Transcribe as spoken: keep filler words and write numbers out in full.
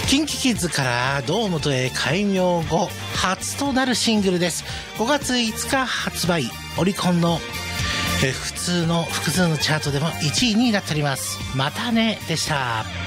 キンキキッズから堂本へ改名後初となるシングルです。ごがついつか発売。オリコンのえ普通の複数のチャートでもいちいになっております。またねでした。